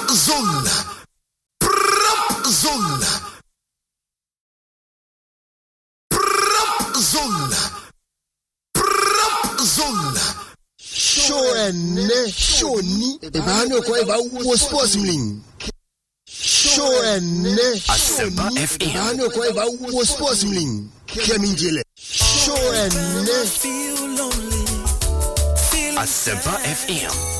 zone. Prop zone. Prop zone. Prop zone. Show and show ni. Ebano kwa eba uwo sports mling. Show and Asemba FM. Ebano kwa eba uwo sports mling. Keminjele. Show and Asemba FM.